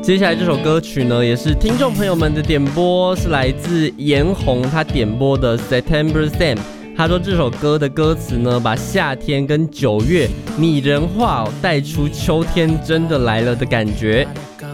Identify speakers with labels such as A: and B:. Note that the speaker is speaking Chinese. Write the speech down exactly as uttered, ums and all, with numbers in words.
A: 接下来这首歌曲呢，也是听众朋友们的点播，是来自颜红他点播的 September Sam。他说这首歌的歌词呢，把夏天跟九月拟人化、哦，带出秋天真的来了的感觉。